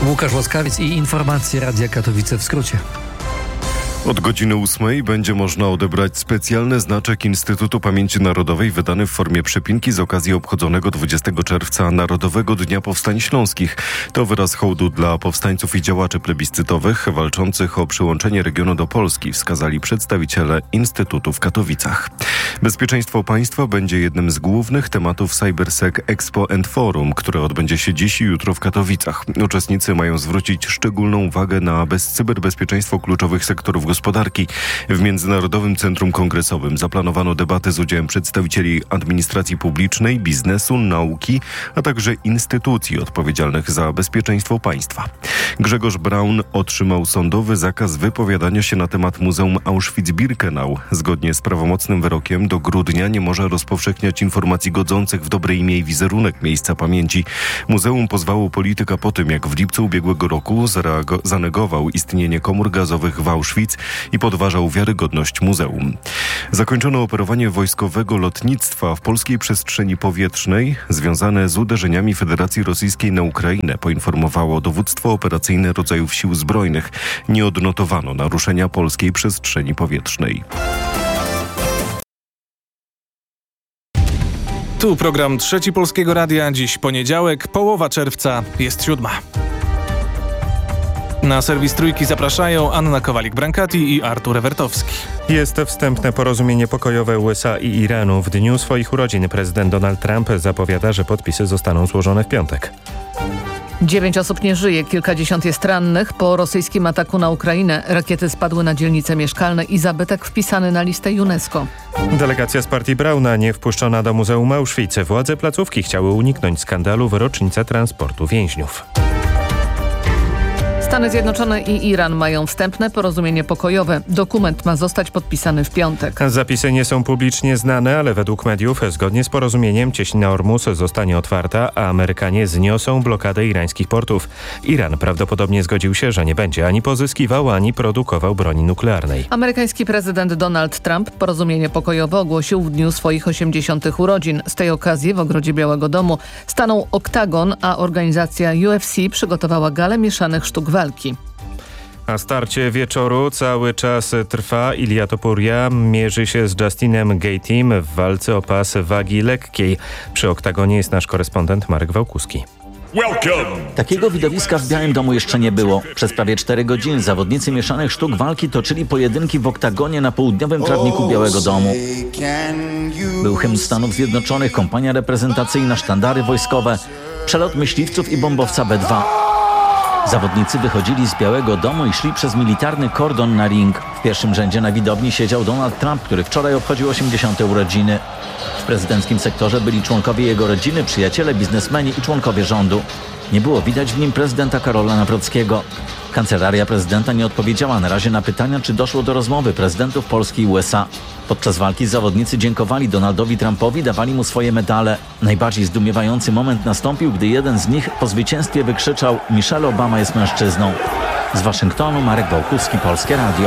Łukasz Łaskawiec i informacje Radia Katowice w skrócie. Od godziny 8 będzie można odebrać specjalny znaczek Instytutu Pamięci Narodowej wydany w formie przypinki z okazji obchodzonego 20 czerwca Narodowego Dnia Powstań Śląskich. To wyraz hołdu dla powstańców i działaczy plebiscytowych walczących o przyłączenie regionu do Polski, wskazali przedstawiciele Instytutu w Katowicach. Bezpieczeństwo państwa będzie jednym z głównych tematów CyberSec Expo & Forum, które odbędzie się dziś i jutro w Katowicach. Uczestnicy mają zwrócić szczególną uwagę na cyberbezpieczeństwo kluczowych sektorów gospodarki. W Międzynarodowym Centrum Kongresowym zaplanowano debaty z udziałem przedstawicieli administracji publicznej, biznesu, nauki, a także instytucji odpowiedzialnych za bezpieczeństwo państwa. Grzegorz Braun otrzymał sądowy zakaz wypowiadania się na temat Muzeum Auschwitz-Birkenau. Zgodnie z prawomocnym wyrokiem do grudnia nie może rozpowszechniać informacji godzących w dobre imię i wizerunek miejsca pamięci. Muzeum pozwało polityka po tym, jak w lipcu ubiegłego roku zanegował istnienie komór gazowych w Auschwitz i podważał wiarygodność muzeum. Zakończono operowanie wojskowego lotnictwa w polskiej przestrzeni powietrznej związane z uderzeniami Federacji Rosyjskiej na Ukrainę, poinformowało dowództwo operacyjne rodzajów sił zbrojnych. Nie odnotowano naruszenia polskiej przestrzeni powietrznej. Tu program Trzeci Polskiego Radia. Dziś poniedziałek, połowa czerwca, jest 7. Na serwis Trójki zapraszają Anna Kowalik-Brankati i Artur Ewertowski. Jest wstępne porozumienie pokojowe USA i Iranu. W dniu swoich urodzin prezydent Donald Trump zapowiada, że podpisy zostaną złożone w piątek. 9 osób nie żyje, kilkadziesiąt jest rannych. Po rosyjskim ataku na Ukrainę rakiety spadły na dzielnice mieszkalne i zabytek wpisany na listę UNESCO. Delegacja z partii Brauna nie wpuszczona do Muzeum Auschwitz. Władze placówki chciały uniknąć skandalu w rocznicę transportu więźniów. Stany Zjednoczone i Iran mają wstępne porozumienie pokojowe. Dokument ma zostać podpisany w piątek. Zapisy nie są publicznie znane, ale według mediów zgodnie z porozumieniem cieśnina Ormus zostanie otwarta, a Amerykanie zniosą blokadę irańskich portów. Iran prawdopodobnie zgodził się, że nie będzie ani pozyskiwał, ani produkował broni nuklearnej. Amerykański prezydent Donald Trump porozumienie pokojowe ogłosił w dniu swoich 80. urodzin. Z tej okazji w ogrodzie Białego Domu stanął oktagon, a organizacja UFC przygotowała galę mieszanych sztuk walki. A starcie wieczoru cały czas trwa. Ilia Topuria mierzy się z Justinem Gaethjem w walce o pas wagi lekkiej. Przy oktagonie jest nasz korespondent Marek Wałkuski. Takiego widowiska w Białym Domu jeszcze nie było. Przez prawie 4 godziny zawodnicy mieszanych sztuk walki toczyli pojedynki w oktagonie na południowym trawniku Białego Domu. Był hymn Stanów Zjednoczonych, kompania reprezentacyjna, sztandary wojskowe, przelot myśliwców i bombowca B-2. Zawodnicy wychodzili z Białego Domu i szli przez militarny kordon na ring. W pierwszym rzędzie na widowni siedział Donald Trump, który wczoraj obchodził 80. urodziny. W prezydenckim sektorze byli członkowie jego rodziny, przyjaciele, biznesmeni i członkowie rządu. Nie było widać w nim prezydenta Karola Nawrockiego. Kancelaria prezydenta nie odpowiedziała na razie na pytania, czy doszło do rozmowy prezydentów Polski i USA. Podczas walki zawodnicy dziękowali Donaldowi Trumpowi, dawali mu swoje medale. Najbardziej zdumiewający moment nastąpił, gdy jeden z nich po zwycięstwie wykrzyczał: Michelle Obama jest mężczyzną. Z Waszyngtonu Marek Wałkuski, Polskie Radio.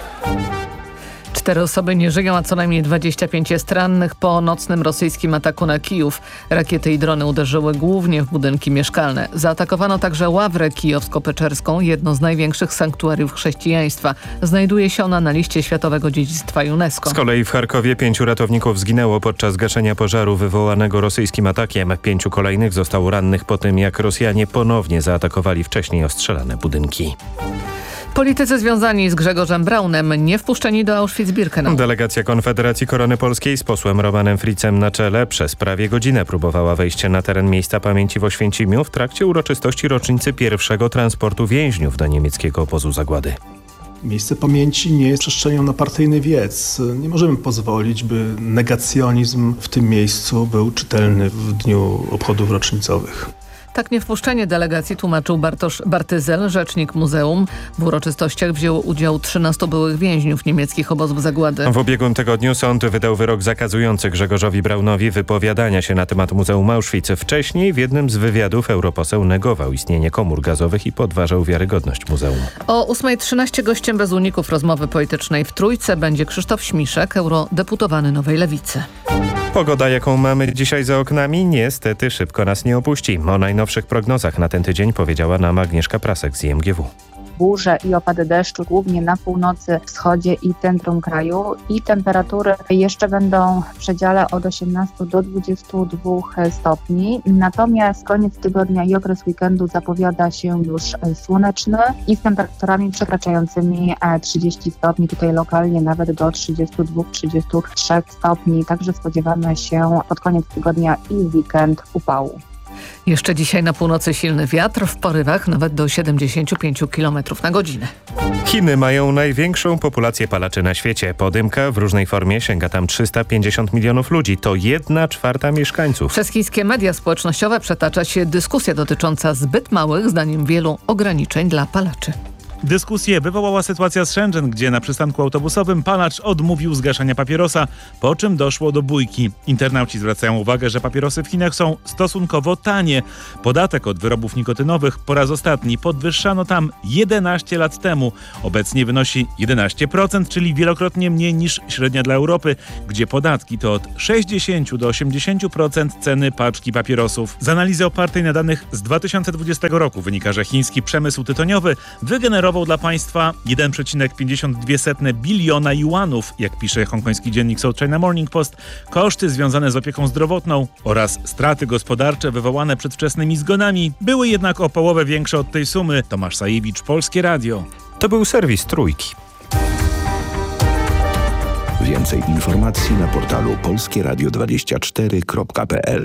4 osoby nie żyją, a co najmniej 25 jest rannych po nocnym rosyjskim ataku na Kijów. Rakiety i drony uderzyły głównie w budynki mieszkalne. Zaatakowano także Ławrę Kijowsko-Peczerską, jedno z największych sanktuariów chrześcijaństwa. Znajduje się ona na liście Światowego Dziedzictwa UNESCO. Z kolei w Charkowie 5 ratowników zginęło podczas gaszenia pożaru wywołanego rosyjskim atakiem. 5 kolejnych zostało rannych po tym, jak Rosjanie ponownie zaatakowali wcześniej ostrzelane budynki. Politycy związani z Grzegorzem Braunem nie wpuszczeni do Auschwitz-Birkenau. Delegacja Konfederacji Korony Polskiej z posłem Romanem Fritzem na czele przez prawie godzinę próbowała wejście na teren miejsca pamięci w Oświęcimiu w trakcie uroczystości rocznicy pierwszego transportu więźniów do niemieckiego obozu zagłady. Miejsce pamięci nie jest przestrzenią na partyjny wiec. Nie możemy pozwolić, by negacjonizm w tym miejscu był czytelny w dniu obchodów rocznicowych. Tak niewpuszczenie delegacji tłumaczył Bartosz Bartyzel, rzecznik muzeum. W uroczystościach wzięło udział 13 byłych więźniów niemieckich obozów zagłady. W ubiegłym tygodniu sąd wydał wyrok zakazujący Grzegorzowi Braunowi wypowiadania się na temat Muzeum Auschwitz. Wcześniej w jednym z wywiadów europoseł negował istnienie komór gazowych i podważał wiarygodność muzeum. O 8:13 gościem bez uników rozmowy politycznej w Trójce będzie Krzysztof Śmiszek, eurodeputowany Nowej Lewicy. Pogoda, jaką mamy dzisiaj za oknami, niestety szybko nas nie opuści. O najnowszych prognozach na ten tydzień powiedziała nam Agnieszka Prasek z IMGW. Burze i opady deszczu głównie na północy, wschodzie i centrum kraju i temperatury jeszcze będą w przedziale od 18 do 22 stopni. Natomiast koniec tygodnia i okres weekendu zapowiada się już słoneczny i z temperaturami przekraczającymi 30 stopni, tutaj lokalnie nawet do 32-33 stopni. Także spodziewamy się pod koniec tygodnia i weekend upału. Jeszcze dzisiaj na północy silny wiatr, w porywach nawet do 75 km na godzinę. Chiny mają największą populację palaczy na świecie. Podymka w różnej formie sięga tam 350 milionów ludzi. To 1/4 mieszkańców. Przez chińskie media społecznościowe przetacza się dyskusja dotycząca zbyt małych, zdaniem wielu, ograniczeń dla palaczy. Dyskusję wywołała sytuacja z Shenzhen, gdzie na przystanku autobusowym palacz odmówił zgaszania papierosa, po czym doszło do bójki. Internauci zwracają uwagę, że papierosy w Chinach są stosunkowo tanie. Podatek od wyrobów nikotynowych po raz ostatni podwyższano tam 11 lat temu. Obecnie wynosi 11%, czyli wielokrotnie mniej niż średnia dla Europy, gdzie podatki to od 60 do 80% ceny paczki papierosów. Z analizy opartej na danych z 2020 roku wynika, że chiński przemysł tytoniowy wygenerował dla państwa 1,52 biliona juanów, jak pisze hongkoński dziennik South China Morning Post. Koszty związane z opieką zdrowotną oraz straty gospodarcze wywołane przedwczesnymi zgonami były jednak o połowę większe od tej sumy. Tomasz Sajewicz, Polskie Radio. To był serwis Trójki. Więcej informacji na portalu polskieradio24.pl.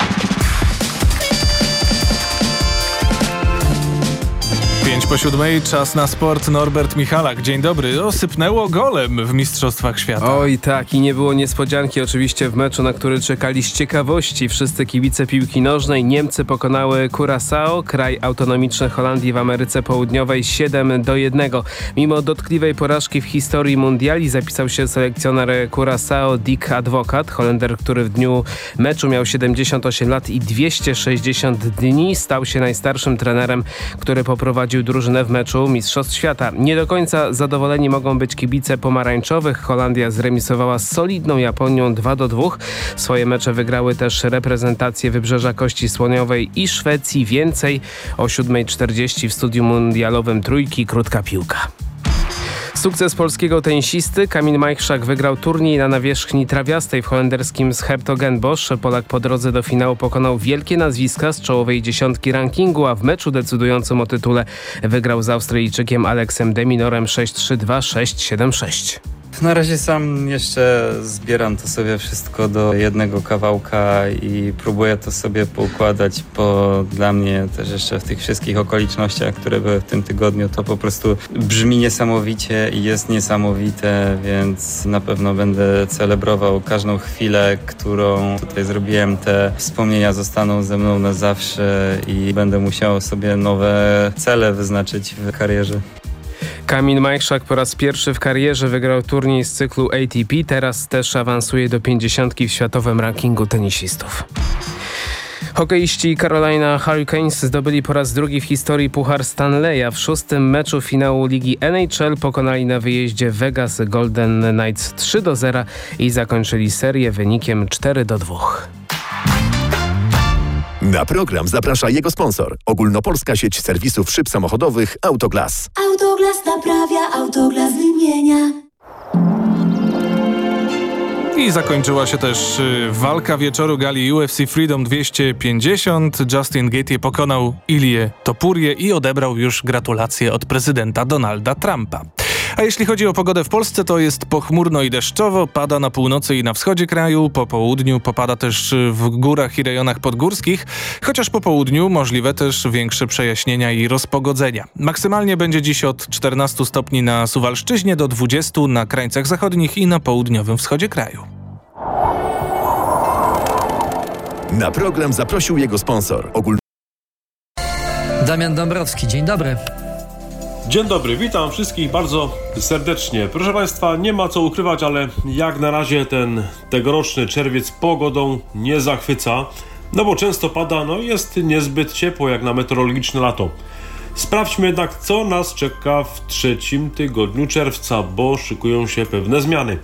6:05, czas na sport. Norbert Michalak, dzień dobry. Sypnęło golem w Mistrzostwach Świata. Oj tak, i nie było niespodzianki oczywiście w meczu, na który czekali z ciekawości wszyscy kibice piłki nożnej. Niemcy pokonały Curaçao, kraj autonomiczny Holandii w Ameryce Południowej 7-1. Mimo dotkliwej porażki w historii mundiali zapisał się selekcjoner Curaçao Dick Advocaat. Holender, który w dniu meczu miał 78 lat i 260 dni, stał się najstarszym trenerem, który poprowadził drużynę w meczu Mistrzostw Świata. Nie do końca zadowoleni mogą być kibice pomarańczowych. Holandia zremisowała z solidną Japonią 2-2. Swoje mecze wygrały też reprezentacje Wybrzeża Kości Słoniowej i Szwecji. Więcej o 7:40 w studiu mundialowym Trójki. Krótka piłka. Sukces polskiego tenisisty. Kamil Majchrzak wygrał turniej na nawierzchni trawiastej w holenderskim 's-Hertogenbosch. Polak po drodze do finału pokonał wielkie nazwiska z czołowej dziesiątki rankingu, a w meczu decydującym o tytule wygrał z Australijczykiem Alexem de Minorem 6-3, 2-6, 7-6. Na razie sam jeszcze zbieram to sobie wszystko do jednego kawałka i próbuję to sobie poukładać, bo dla mnie też jeszcze w tych wszystkich okolicznościach, które były w tym tygodniu, to po prostu brzmi niesamowicie i jest niesamowite, więc na pewno będę celebrował każdą chwilę, którą tutaj zrobiłem. Te wspomnienia zostaną ze mną na zawsze i będę musiał sobie nowe cele wyznaczyć w karierze. Kamil Majchrzak po raz pierwszy w karierze wygrał turniej z cyklu ATP, teraz też awansuje do 50 w światowym rankingu tenisistów. Hokeiści Carolina Hurricanes zdobyli po raz drugi w historii Puchar Stanleya. W 6. meczu finału ligi NHL pokonali na wyjeździe Vegas Golden Knights 3-0 i zakończyli serię wynikiem 4-2. Na program zaprasza jego sponsor. Ogólnopolska sieć serwisów szyb samochodowych Autoglas. Autoglas naprawia, Autoglas wymienia. I zakończyła się też walka wieczoru gali UFC Freedom 250. Justin Gaethje pokonał Ilię Topurię i odebrał już gratulacje od prezydenta Donalda Trumpa. A jeśli chodzi o pogodę w Polsce, to jest pochmurno i deszczowo, pada na północy i na wschodzie kraju, po południu popada też w górach i rejonach podgórskich, chociaż po południu możliwe też większe przejaśnienia i rozpogodzenia. Maksymalnie będzie dziś od 14 stopni na Suwalszczyźnie do 20 na krańcach zachodnich i na południowym wschodzie kraju. Na program zaprosił jego sponsor. Damian Dąbrowski, dzień dobry. Dzień dobry, witam wszystkich bardzo serdecznie. Proszę Państwa, nie ma co ukrywać, ale jak na razie ten tegoroczny czerwiec pogodą nie zachwyca, no bo często pada, jest niezbyt ciepło jak na meteorologiczne lato. Sprawdźmy jednak, co nas czeka w 3. tygodniu czerwca, bo szykują się pewne zmiany.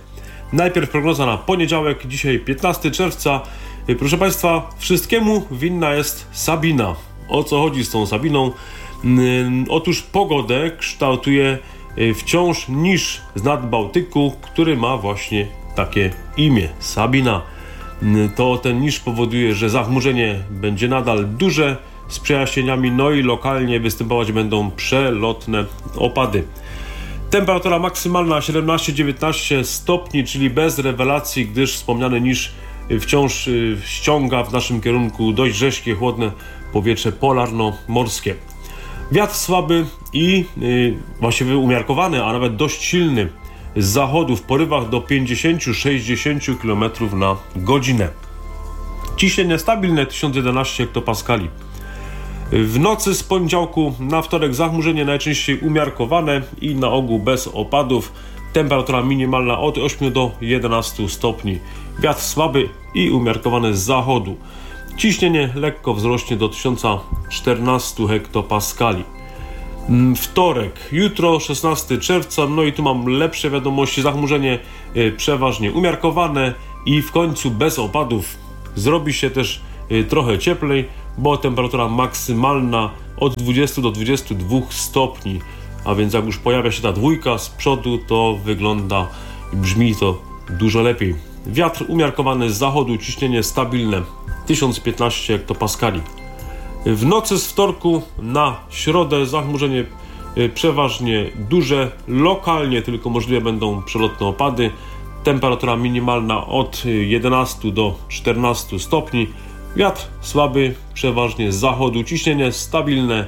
Najpierw prognoza na poniedziałek, dzisiaj 15 czerwca. Proszę Państwa, wszystkiemu winna jest Sabina. O co chodzi z tą Sabiną? Otóż pogodę kształtuje wciąż niż z Nadbałtyku, który ma właśnie takie imię, Sabina. To ten niż powoduje, że zachmurzenie będzie nadal duże z przejaśnieniami, no i lokalnie występować będą przelotne opady. Temperatura maksymalna 17-19 stopni, czyli bez rewelacji, gdyż wspomniany niż wciąż ściąga w naszym kierunku dość rześkie, chłodne powietrze polarno-morskie. Wiatr słaby i właściwie umiarkowany, a nawet dość silny z zachodu w porywach do 50-60 km na godzinę. Ciśnienie stabilne 1011 hektopaskali. W nocy z poniedziałku na wtorek zachmurzenie najczęściej umiarkowane i na ogół bez opadów. Temperatura minimalna od 8 do 11 stopni. Wiatr słaby i umiarkowany z zachodu. Ciśnienie lekko wzrośnie do 1014 hektopaskali. Wtorek, jutro 16 czerwca, no i tu mam lepsze wiadomości. Zachmurzenie przeważnie umiarkowane i w końcu bez opadów. Zrobi się też trochę cieplej, bo temperatura maksymalna od 20 do 22 stopni. A więc jak już pojawia się ta dwójka z przodu, to wygląda i brzmi to dużo lepiej. Wiatr umiarkowany z zachodu, ciśnienie stabilne 1015 hektopaskali. W nocy z wtorku na środę zachmurzenie przeważnie duże, lokalnie tylko możliwe będą przelotne opady. Temperatura minimalna od 11 do 14 stopni. Wiatr słaby, przeważnie z zachodu, ciśnienie stabilne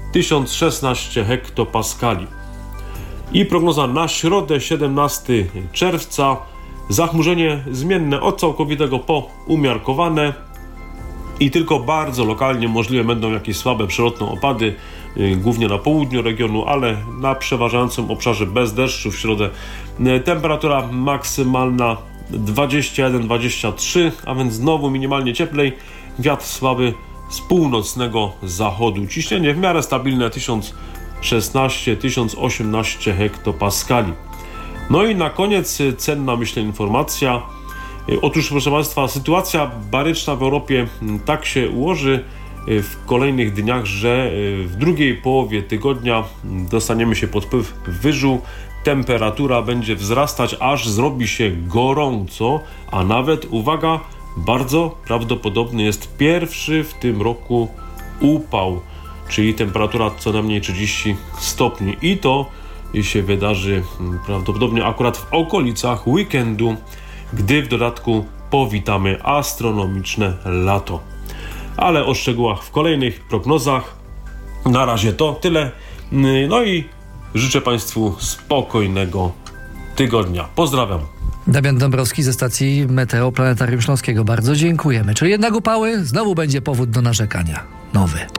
1016 hektopaskali. I prognoza na środę 17 czerwca. Zachmurzenie zmienne od całkowitego po umiarkowane i tylko bardzo lokalnie możliwe będą jakieś słabe przelotne opady, głównie na południu regionu, ale na przeważającym obszarze bez deszczu w środę. Temperatura maksymalna 21-23, a więc znowu minimalnie cieplej. Wiatr słaby z północnego zachodu. Ciśnienie w miarę stabilne 1016-1018 hektopaskali. No i na koniec cenna, myślę, informacja. Otóż, proszę Państwa, sytuacja baryczna w Europie tak się ułoży w kolejnych dniach, że w drugiej połowie tygodnia dostaniemy się pod wpływ wyżu. Temperatura będzie wzrastać, aż zrobi się gorąco, a nawet, uwaga, bardzo prawdopodobny jest pierwszy w tym roku upał, czyli temperatura co najmniej 30 stopni. I to się wydarzy prawdopodobnie akurat w okolicach weekendu, gdy w dodatku powitamy astronomiczne lato. Ale o szczegółach w kolejnych prognozach. Na razie to tyle. No i życzę Państwu spokojnego tygodnia. Pozdrawiam. Damian Dąbrowski ze stacji Meteo Planetarium Śląskiego. Bardzo dziękujemy. Czyli jednak upały, znowu będzie powód do narzekania. Nowy.